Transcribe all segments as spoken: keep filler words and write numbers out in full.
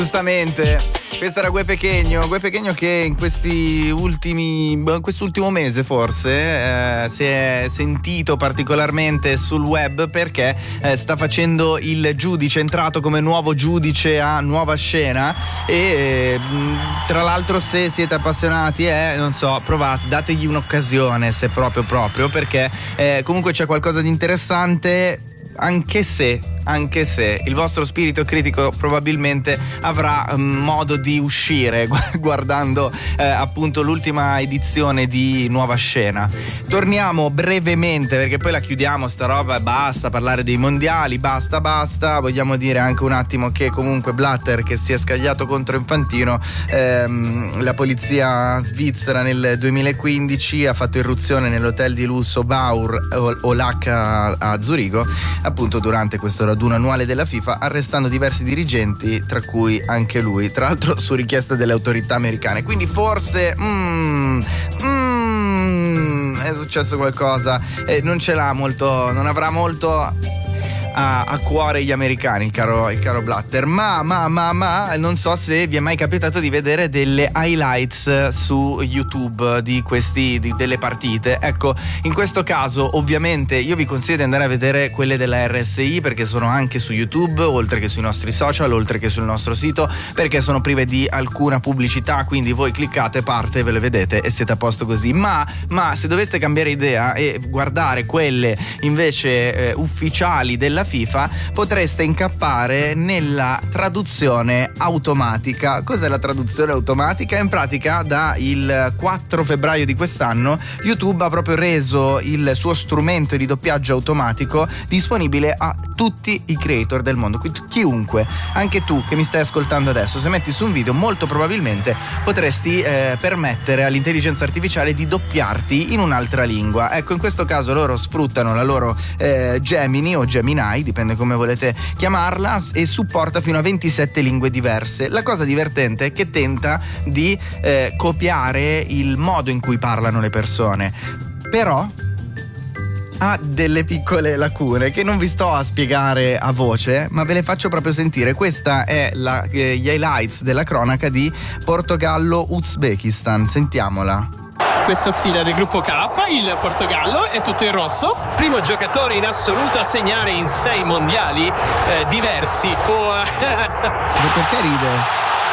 Giustamente, questo era Gue Pequeno, Gue Pequeno che in questi ultimi, in quest'ultimo mese forse eh, si è sentito particolarmente sul web perché eh, sta facendo il giudice, è entrato come nuovo giudice a Nuova Scena e eh, tra l'altro se siete appassionati eh, non so, provate, dategli un'occasione se proprio proprio perché eh, comunque c'è qualcosa di interessante. Anche se, anche se il vostro spirito critico probabilmente avrà um, modo di uscire guardando eh, appunto l'ultima edizione di Nuova Scena. Torniamo brevemente perché poi la chiudiamo sta roba, basta parlare dei mondiali, basta basta. Vogliamo dire anche un attimo che comunque Blatter, che si è scagliato contro Infantino, ehm, la polizia svizzera nel duemilaquindici ha fatto irruzione nell'hotel di lusso Baur Olac a, a Zurigo, appunto durante questo raduno annuale della FIFA, arrestando diversi dirigenti, tra cui anche lui, tra l'altro su richiesta delle autorità americane. Quindi forse mm, mm, è successo qualcosa e non ce l'ha molto, non avrà molto a, a cuore gli americani, il caro, il caro Blatter. Ma, ma, ma, ma, non so se vi è mai capitato di vedere delle highlights su YouTube di questi, di, delle partite. Ecco, in questo caso ovviamente io vi consiglio di andare a vedere quelle della R S I perché sono anche su YouTube, oltre che sui nostri social, oltre che sul nostro sito, perché sono prive di alcuna pubblicità, quindi voi cliccate, parte, ve le vedete e siete a posto così. Ma, ma se doveste cambiare idea e guardare quelle invece eh, ufficiali della FIFA, potreste incappare nella traduzione automatica. Cos'è la traduzione automatica? In pratica da il quattro febbraio di quest'anno YouTube ha proprio reso il suo strumento di doppiaggio automatico disponibile a tutti i creator del mondo, quindi chiunque, anche tu che mi stai ascoltando adesso, se metti su un video molto probabilmente potresti eh, permettere all'intelligenza artificiale di doppiarti in un'altra lingua. Ecco, in questo caso loro sfruttano la loro eh, Gemini o Gemini, dipende come volete chiamarla, e supporta fino a ventisette lingue diverse. La cosa divertente è che tenta di eh, copiare il modo in cui parlano le persone, però ha delle piccole lacune che non vi sto a spiegare a voce, ma ve le faccio proprio sentire. Questa è la, eh, gli highlights della cronaca di Portogallo-Uzbekistan. Sentiamola. Questa sfida del gruppo K, il Portogallo è tutto in rosso. Primo giocatore in assoluto a segnare in sei mondiali eh, diversi. Fu... Perché ride?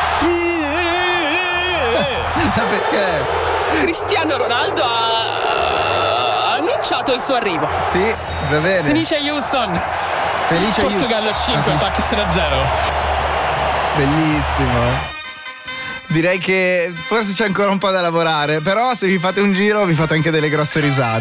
Perché? Cristiano Ronaldo ha annunciato il suo arrivo. Sì, va bene. Felice Houston. Felice Portogallo a cinque, uh-huh. Pakistan a zero. Bellissimo. Direi che forse c'è ancora un po' da lavorare, però se vi fate un giro vi fate anche delle grosse risate.